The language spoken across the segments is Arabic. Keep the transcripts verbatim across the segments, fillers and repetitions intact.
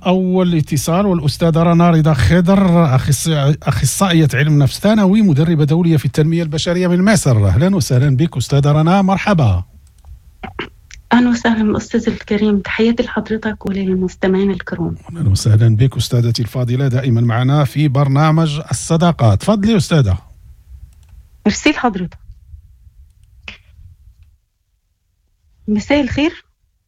أول اتصال، والأستاذة رنا رضا خضر، أخصائية علم نفس ثانوي، مدربة دولية في التنمية البشرية من مصر. أهلا وسهلا بك أستاذة رنا، مرحبا. أهلا وسهلا أستاذ الكريم، تحياتي لحضرتك وللمستمعين الكرام. أهلا وسهلا بك أستاذتي الفاضلة، دائما معنا في برنامج الصداقات. تفضلي أستاذة. ميرسي لحضرتك. مساء الخير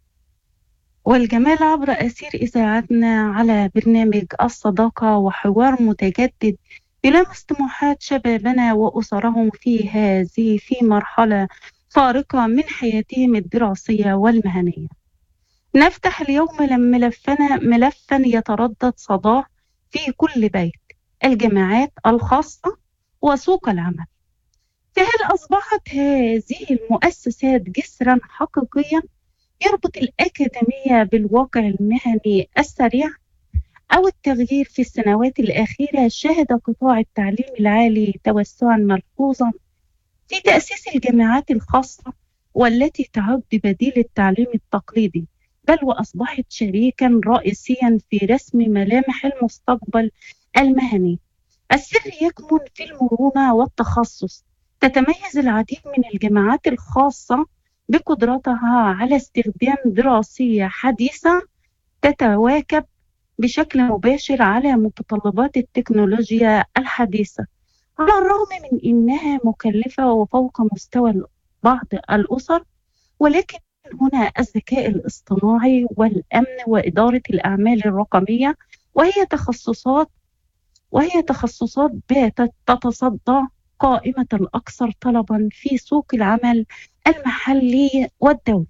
والجمال عبر أثير إذاعتنا على برنامج الصداقة، وحوار متجدد يلامس طموحات شبابنا وأسرهم في هذه في مرحلة فارقة من حياتهم الدراسية والمهنية. نفتح اليوم ملفنا ملفا يتردد صداه في كل بيت: الجامعات الخاصة وسوق العمل. فهل أصبحت هذه المؤسسات جسرا حقيقيا يربط الأكاديمية بالواقع المهني السريع؟ أو التغيير في السنوات الأخيرة شهد قطاع التعليم العالي توسعا ملحوظا في تأسيس الجامعات الخاصة، والتي تعد بديل التعليم التقليدي، بل وأصبحت شريكا رئيسيا في رسم ملامح المستقبل المهني. السر يكمن في المرونة والتخصص. تتميز العديد من الجامعات الخاصة بقدرتها على استخدام دراسية حديثة تتواكب بشكل مباشر على متطلبات التكنولوجيا الحديثة، على الرغم من أنها مكلفة وفوق مستوى بعض الأسر. ولكن هنا الذكاء الاصطناعي والأمن وإدارة الأعمال الرقمية، وهي تخصصات وهي تخصصات باتت تتصدى قائمة الأكثر طلبا في سوق العمل المحلي والدولي.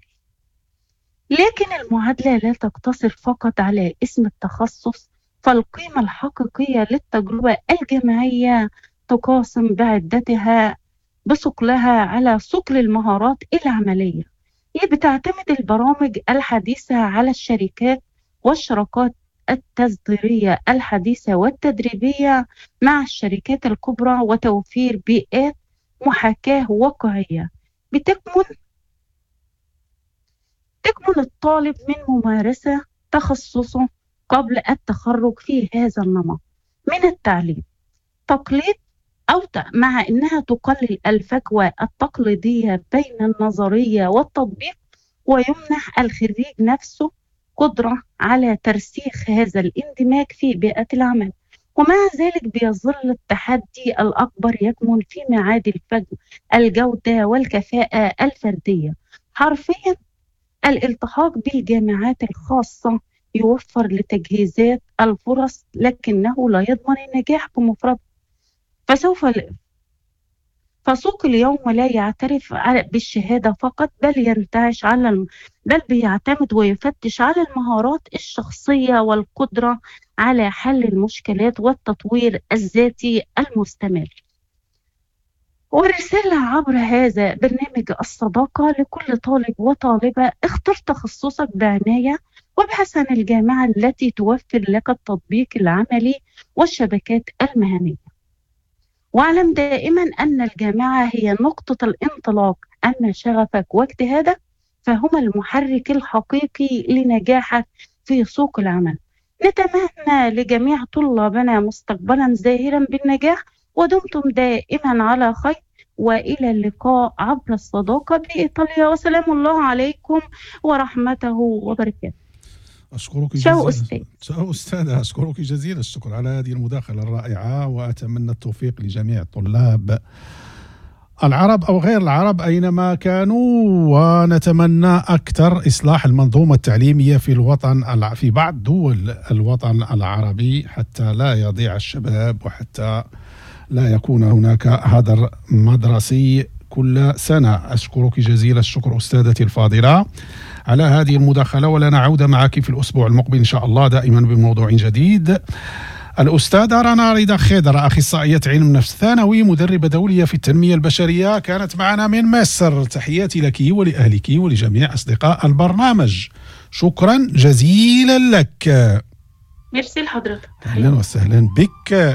لكن المعادلة لا تقتصر فقط على اسم التخصص، فالقيمة الحقيقية للتجربة الجامعية تقاسم بعدتها بثقلها على ثقل المهارات العملية. هي بتعتمد البرامج الحديثة على الشركات والشراكات التصديرية الحديثة والتدريبية مع الشركات الكبرى، وتوفير بيئات محاكاة واقعية بتكمن تكمن الطالب من ممارسة تخصصه قبل التخرج في هذا النمط من التعليم. تقليد أو مع أنها تقلل الفجوة التقليدية بين النظرية والتطبيق، ويمنح الخريج نفسه قدرة على ترسيخ هذا الاندماج في بيئة العمل. ومع ذلك بيظل التحدي الأكبر يكمن في معاد الفجوة الجودة والكفاءة الفردية. حرفيا الالتحاق بالجامعات الخاصة يوفر لتجهيزات الفرص، لكنه لا يضمن النجاح بمفرده. فسوف فسوق اليوم لا يعترف بالشهادة فقط، بل ينتعش على الم... بل بيعتمد ويفتش على المهارات الشخصية والقدرة على حل المشكلات والتطوير الذاتي المستمر. ورسالة عبر هذا برنامج الصداقة لكل طالب وطالبة: اختر تخصصك بعناية، وابحث عن الجامعة التي توفر لك التطبيق العملي والشبكات المهنية. واعلم دائما أن الجامعة هي نقطة الانطلاق، أما شغفك واجتهادك فهما المحرك الحقيقي لنجاحك في سوق العمل. نتمنى لجميع طلابنا مستقبلا زاهرا بالنجاح، ودمتم دائما على خير، وإلى اللقاء عبر الصداقة بإيطاليا، وسلام الله عليكم ورحمته وبركاته. أشكرك جزيلا أستاذة، أشكرك جزيلا الشكر على هذه المداخلة الرائعة، وأتمنى التوفيق لجميع الطلاب العرب أو غير العرب أينما كانوا، ونتمنى أكثر إصلاح المنظومة التعليمية في الوطن في بعض دول الوطن العربي، حتى لا يضيع الشباب وحتى لا يكون هناك هدر مدرسي كل سنة. أشكرك جزيل الشكر أستاذتي الفاضلة على هذه المداخلة، ولنا عودة معك في الأسبوع المقبل إن شاء الله، دائما بموضوع جديد. الأستاذة رنا رضا خضر، أخصائية علم نفس ثانوي، مدربة دولية في التنمية البشرية، كانت معنا من مصر. تحياتي لك ولأهلك ولجميع أصدقاء البرنامج، شكرا جزيلا لك. ميرسي لحضرتك. أهلا وسهلا بك.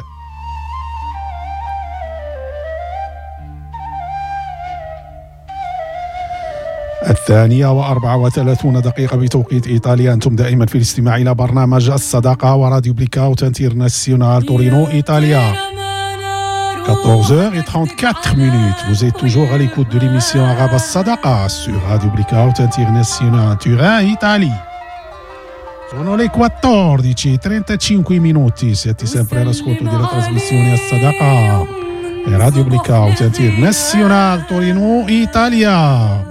الثانية وأربعة وثلاثون دقيقة بتوقيت إيطاليا. أنتم دائما في الاستماع إلى برنامج الصداقة وراديو بليكاوت انترناسيونال تورينو إيطاليا. quatorze heures trente-quatre minutes. Vous êtes toujours à l'écoute de l'émission Arabe As-Sadaqa sur Radio Blackout International Turin, Italie. Sono le quattordici e trentacinque minuti. Siete sempre all'ascolto della trasmissione As-Sadaqa e Radio Blackout International Torino, Italia.